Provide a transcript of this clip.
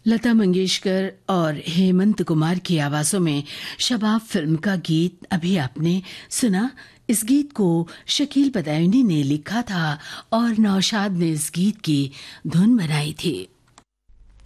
लता मंगेशकर और हेमंत कुमार की आवाजों में शबाब फिल्म का गीत अभी आपने सुना। इस गीत को शकील बदायूनी ने लिखा था और नौशाद ने इस गीत की धुन बनाई थी।